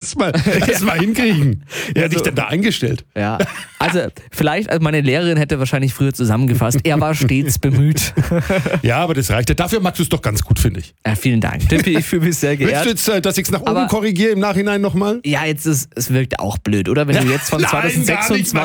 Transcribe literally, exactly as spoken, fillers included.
das mal, das mal hinkriegen. Wer hat dich so- denn da eingestellt? Ja, also vielleicht, also meine Lehrerin hätte wahrscheinlich früher zusammengefasst, er war stets bemüht. Ja, aber das reicht. Dafür magst du es doch ganz gut, finde ich. Ja, vielen Dank. Tippi, ich fühle mich sehr Willst geehrt. du jetzt, äh, dass ich es nach oben Aber- korrigiere im Nachhinein nochmal? Ja, jetzt ist es wirkt auch blöd, oder? Wenn du jetzt von Nein, gar nicht, zweitausendsechsundzwanzig